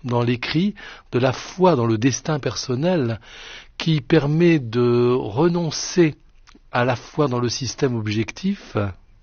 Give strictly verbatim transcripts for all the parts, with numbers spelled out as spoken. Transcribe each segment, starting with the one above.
dans l'écrit de la foi dans le destin personnel qui permet de renoncer à la foi dans le système objectif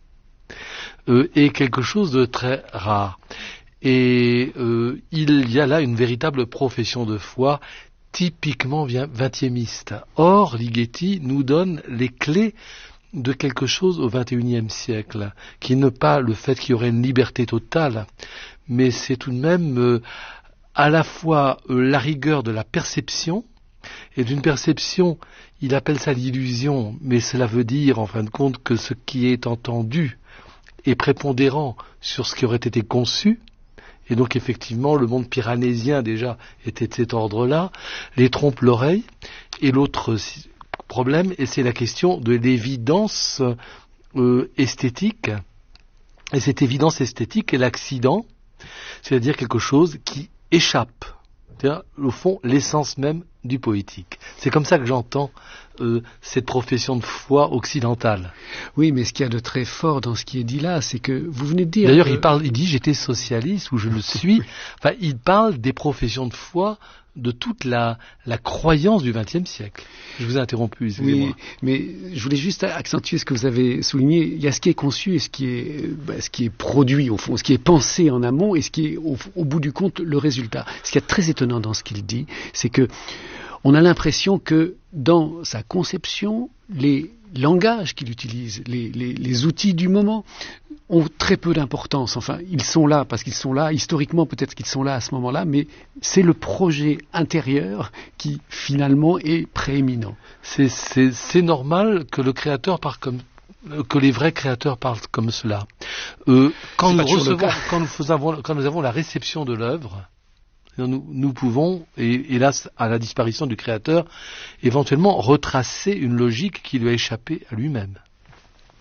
euh, est quelque chose de très rare. Et euh, il y a là une véritable profession de foi typiquement vingtiémiste. Or, Ligeti nous donne les clés de quelque chose au vingt et unième siècle, qui n'est pas le fait qu'il y aurait une liberté totale, mais c'est tout de même euh, à la fois euh, la rigueur de la perception, et d'une perception, il appelle ça l'illusion, mais cela veut dire en fin de compte que ce qui est entendu est prépondérant sur ce qui aurait été conçu, et donc effectivement le monde piranésien déjà était de cet ordre-là, les trompe l'oreille, et l'autre problème, et c'est la question de l'évidence euh, esthétique, et cette évidence esthétique est l'accident, c'est-à-dire quelque chose qui échappe, c'est-à-dire au fond l'essence même du poétique. C'est comme ça que j'entends euh, cette profession de foi occidentale. Oui, mais ce qu'il y a de très fort dans ce qui est dit là, c'est que vous venez de dire... D'ailleurs, euh... il parle, il dit j'étais socialiste ou je le suis. Enfin, il parle des professions de foi de toute la, la croyance du vingtième siècle. Je vous ai interrompu, excusez-moi. Oui, mais je voulais juste accentuer ce que vous avez souligné. Il y a ce qui est conçu et ce qui est, bah, ce qui est produit, au fond, ce qui est pensé en amont et ce qui est, au, au bout du compte, le résultat. Ce qui est très étonnant dans ce qu'il dit, c'est que on a l'impression que dans sa conception, les langages qu'il utilise, les, les, les outils du moment ont très peu d'importance. Enfin, ils sont là parce qu'ils sont là. Historiquement, peut-être qu'ils sont là à ce moment-là, mais c'est le projet intérieur qui, finalement, est prééminent. C'est, c'est, c'est normal que le créateur parle comme que les vrais créateurs parlent comme cela. Euh, quand, nous recevons, quand, nous faisons, quand nous avons la réception de l'œuvre, Nous, nous pouvons, et hélas, à la disparition du créateur, éventuellement retracer une logique qui lui a échappé à lui-même.